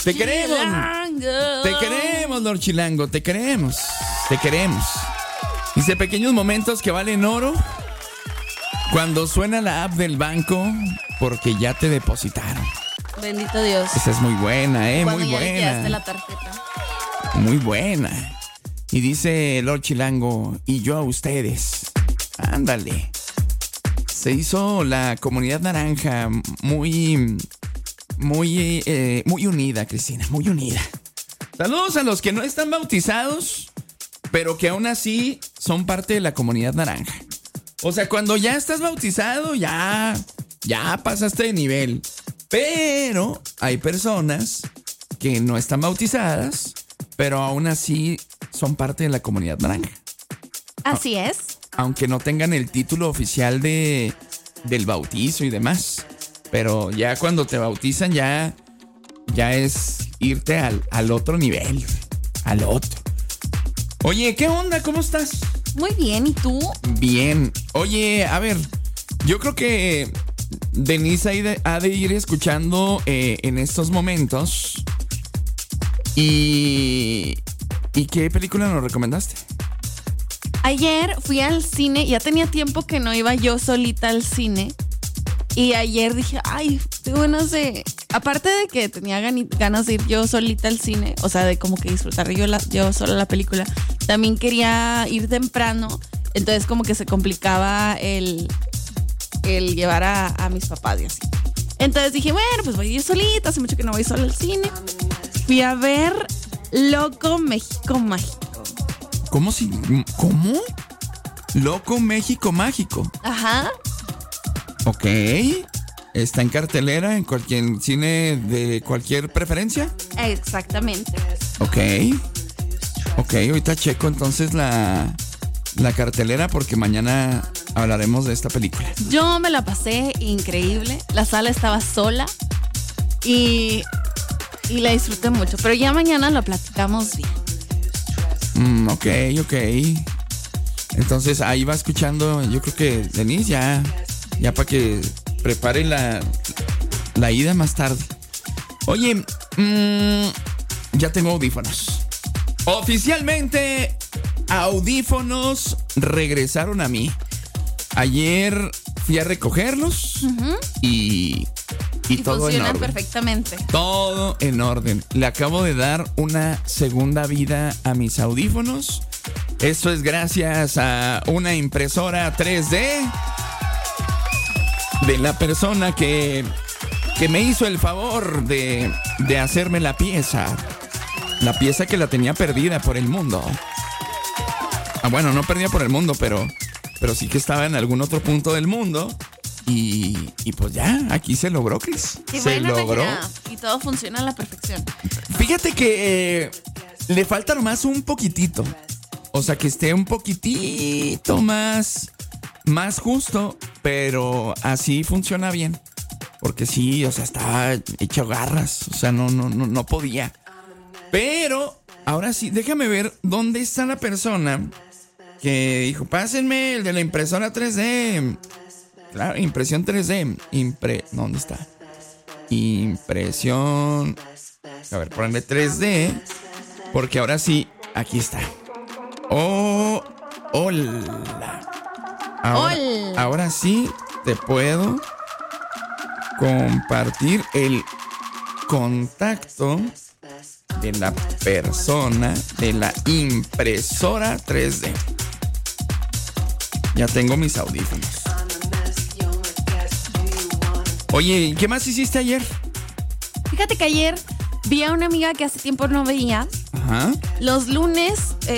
Te queremos. Te queremos, Lord Chilango. Te queremos. Te queremos. Dice, pequeños momentos que valen oro. Cuando suena la app del banco, porque ya te depositaron. Bendito Dios. Esa es muy buena, Cuando muy ya buena. liquidaste la tarjeta. Muy buena. Y dice Lord Chilango, y yo a ustedes. Ándale. Se hizo la comunidad naranja muy unida, Cristina, muy unida. Saludos a los que no están bautizados, pero que aún así son parte de la comunidad naranja. O sea, cuando ya estás bautizado, ya pasaste de nivel. Pero hay personas que no están bautizadas, pero aún así son parte de la comunidad naranja. Así es. Aunque no tengan el título oficial del bautizo y demás. Pero ya cuando te bautizan ya es irte al otro nivel. Al otro. Oye, ¿qué onda? ¿Cómo estás? Muy bien, ¿y tú? Bien. Oye, a ver, yo creo que Denise ha de ir escuchando en estos momentos. ¿Y qué película nos recomendaste? Ayer fui al cine, ya tenía tiempo que no iba yo solita al cine. Y ayer dije, ay, tengo ganas de... Aparte de que tenía ganas de ir yo solita al cine, o sea, de como que disfrutar yo sola la película, también quería ir temprano, entonces como que se complicaba el llevar a mis papás y así. Entonces dije, bueno, pues voy a ir solita, hace mucho que no voy sola al cine. Fui a ver Loco México Mágico. ¿Cómo? Loco México Mágico. Ajá. Ok. ¿Está en cartelera en cualquier cine de cualquier preferencia? Exactamente. Ok, ahorita checo entonces la cartelera porque mañana hablaremos de esta película. Yo me la pasé increíble. La sala estaba sola y la disfruté mucho. Pero ya mañana lo platicamos bien. Ok. Entonces ahí va escuchando, yo creo que Denise ya para que prepare la ida más tarde. Oye, ya tengo audífonos. Oficialmente, audífonos regresaron a mí. Ayer fui a recogerlos y todo en funcionan orden. perfectamente. Todo en orden. Le acabo de dar una segunda vida a mis audífonos. Esto es gracias a una impresora 3D de la persona que me hizo el favor de hacerme la pieza. La pieza que la tenía perdida por el mundo. Bueno, no perdida por el mundo, pero sí que estaba en algún otro punto del mundo. Y pues ya, aquí se logró, Cris. Se logró. Y todo funciona a la perfección. Fíjate que le falta nomás un poquitito. O sea, que esté un poquitito más justo, pero así funciona bien. Porque sí, o sea, estaba hecho garras. O sea, no podía. Pero ahora sí, déjame ver dónde está la persona que dijo, pásenme el de la impresora 3D. Claro, impresión 3D. ¿Dónde está? Impresión. A ver, ponle 3D. Porque ahora sí, aquí está. Oh, hola. Ahora sí te puedo compartir el contacto de la persona de la impresora 3D. Ya tengo mis audífonos. Oye, ¿qué más hiciste ayer? Fíjate que ayer vi a una amiga que hace tiempo no veía. Ajá. Los lunes,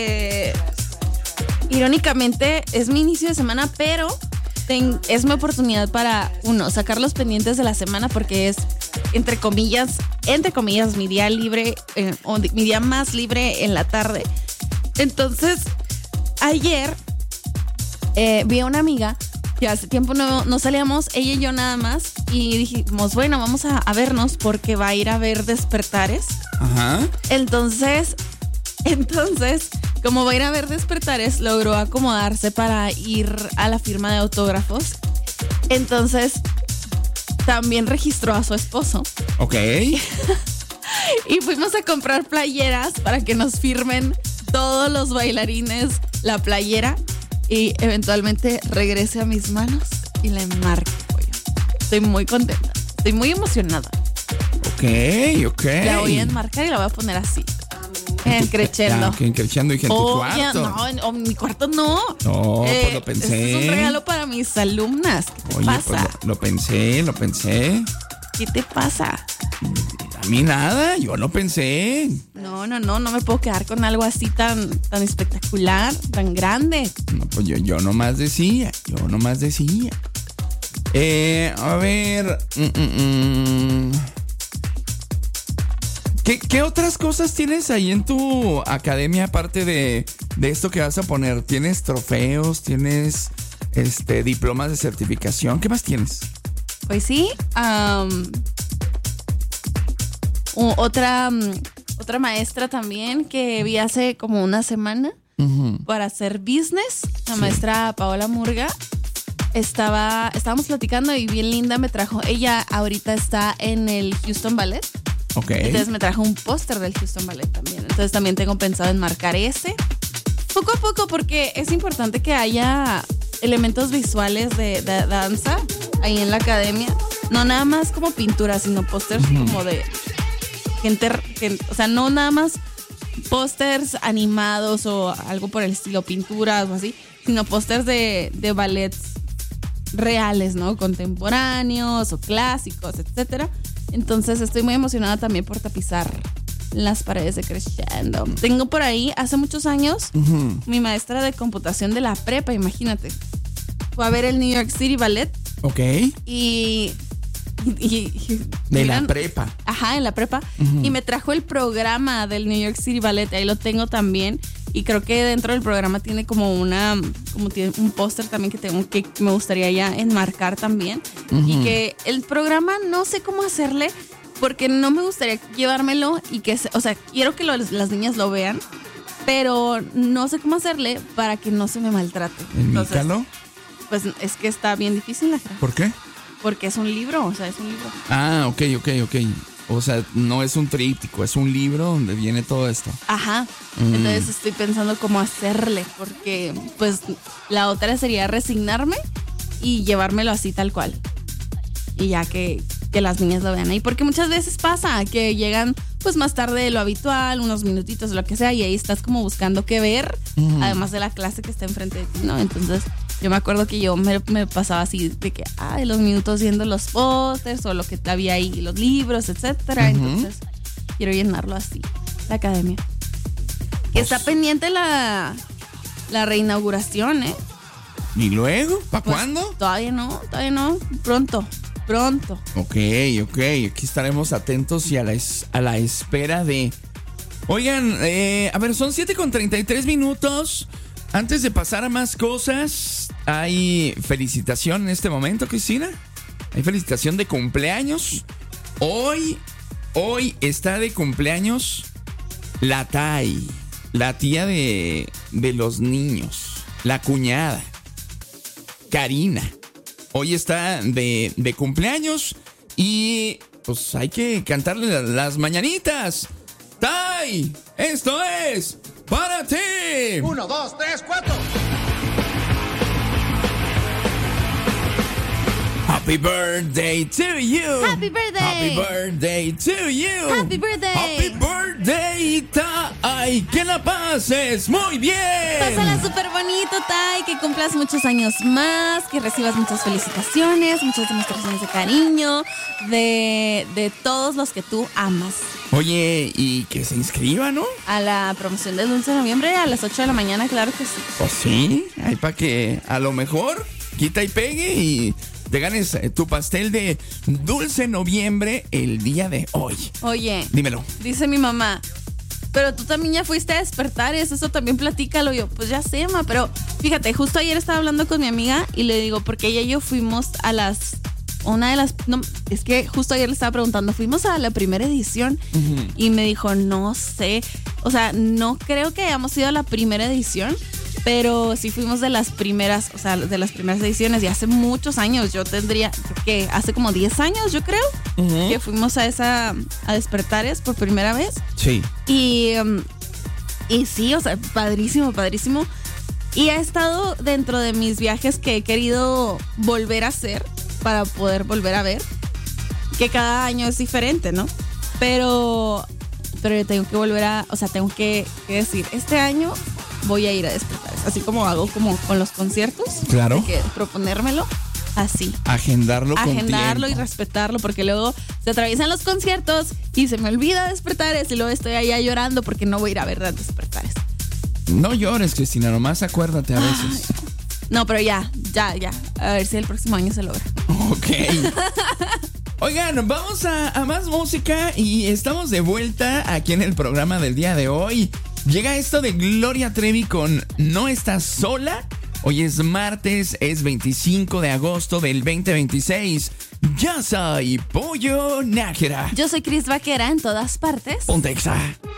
irónicamente, es mi inicio de semana, pero es mi oportunidad para, sacar los pendientes de la semana porque es, entre comillas, mi día libre, o mi día más libre en la tarde. Entonces, ayer vi a una amiga que hace tiempo no salíamos, ella y yo nada más, y dijimos, bueno, vamos a vernos porque va a ir a ver Despertares. Ajá. Entonces, como va a ir a ver Despertares, logró acomodarse para ir a la firma de autógrafos. Entonces, también registró a su esposo. Ok. Y fuimos a comprar playeras para que nos firmen todos los bailarines la playera y eventualmente regrese a mis manos y la enmarque. Estoy muy contenta, estoy muy emocionada. Ok. La voy a enmarcar y la voy a poner así. En crescendo. En crescendo, dije, en tu cuarto. No, en mi cuarto no. No, pues lo pensé. Este es un regalo para mis alumnas. ¿Qué te pasa? Pues lo pensé. ¿Qué te pasa? A mí nada, yo lo pensé. No me puedo quedar con algo así tan espectacular, tan grande. No, pues yo nomás decía. A ver. ¿Qué otras cosas tienes ahí en tu academia aparte de esto que vas a poner? ¿Tienes trofeos? ¿Tienes diplomas de certificación? ¿Qué más tienes? Pues sí. Otra maestra también que vi hace como una semana para hacer business. La maestra Paola Murga. Estábamos platicando y bien linda me trajo. Ella ahorita está en el Houston Ballet. Ok. Entonces me trajo un póster del Houston Ballet también. Entonces también tengo pensado enmarcar ese. Poco a poco, porque es importante que haya elementos visuales de danza ahí en la academia. No nada más como pintura, sino pósters como de gente, o sea, no nada más pósters animados o algo por el estilo, pinturas o así, sino pósters de ballets reales, ¿no? Contemporáneos o clásicos, etcétera. Entonces estoy muy emocionada también por tapizar las paredes de Crescendo. Tengo por ahí, hace muchos años, mi maestra de computación de la prepa, imagínate, fue a ver el New York City Ballet. Ok. Y de la prepa. Ajá, en la prepa. Y me trajo el programa del New York City Ballet. Ahí lo tengo también. Y creo que dentro del programa tiene tiene un póster también que me gustaría ya enmarcar también. Y que el programa no sé cómo hacerle, porque no me gustaría llevármelo y quiero que las niñas lo vean, pero no sé cómo hacerle para que no se me maltrate. Entonces, pues es que está bien difícil. ¿Por qué? Porque es un libro, es un libro. Ah, ok. O sea, no es un tríptico, es un libro donde viene todo esto. Ajá. Entonces estoy pensando cómo hacerle, porque pues la otra sería resignarme y llevármelo así tal cual. Y ya que las niñas lo vean ahí. Porque muchas veces pasa que llegan pues más tarde de lo habitual, unos minutitos, lo que sea, y ahí estás como buscando qué ver, además de la clase que está enfrente de ti, ¿no? Entonces yo me acuerdo que yo me pasaba así de que, los minutos viendo los pósters o lo que había ahí, los libros, etcétera. Entonces quiero llenarlo así, la academia. Está pendiente la reinauguración, ¿eh? ¿Y luego? ¿Para pues, cuándo? Todavía no. Pronto. Ok. Aquí estaremos atentos y a la espera de... Oigan, a ver, son 7:33. Antes de pasar a más cosas, hay felicitación en este momento, Cristina. Hay felicitación de cumpleaños. Hoy está de cumpleaños la Tai, la tía de los niños, la cuñada, Karina. Hoy está de cumpleaños y pues hay que cantarle las mañanitas. Tai, esto es para ti. 1, 2, 3, 4. Happy birthday to you. Happy birthday. Happy birthday to you. Happy birthday. Happy birthday, Tai. Que la pases muy bien. Pásala súper bonito, Tai. Que cumplas muchos años más. Que recibas muchas felicitaciones, muchas demostraciones de cariño de todos los que tú amas. Oye, y que se inscriba, ¿no? A la promoción del Dulce Noviembre a las 8 de la mañana, claro que sí. Pues sí, ahí para que a lo mejor quita y pegue y te ganes tu pastel de Dulce Noviembre el día de hoy. Oye, dímelo. Dice mi mamá, pero tú también ya fuiste a Despertares, eso también platícalo. Yo, pues ya sé, ma, pero fíjate, justo ayer estaba hablando con mi amiga y le digo, porque ella y yo fuimos a es que justo ayer le estaba preguntando, fuimos a la primera edición y me dijo, no sé, o sea, no creo que hayamos ido a la primera edición, Pero sí fuimos de las primeras, o sea, de las primeras ediciones y hace muchos años. Yo tendría, que hace como 10 años, yo creo, que fuimos a Despertares por primera vez. Sí. Y sí, o sea, padrísimo, padrísimo. Y ha estado dentro de mis viajes que he querido volver a hacer para poder volver a ver. Que cada año es diferente, ¿no? Pero yo tengo que volver tengo que decir, este año voy a ir a Despertares. Así como hago como con los conciertos. Claro. Hay que proponérmelo así. Agendarlo con Agendarlo y tiempo. respetarlo, porque luego se atraviesan los conciertos y se me olvida Despertares y luego estoy allá llorando porque no voy a ir a ver Despertares. No llores, Cristina, nomás acuérdate a veces. No, pero ya. A ver si el próximo año se logra. Ok. Oigan, vamos a más música y estamos de vuelta aquí en el programa del día de hoy. Llega esto de Gloria Trevi con No Estás Sola. Hoy es martes, es 25 de agosto del 2026. Yo soy Pollo Nájera. Yo soy Cris Vaquera en todas partes. Ponte Exa.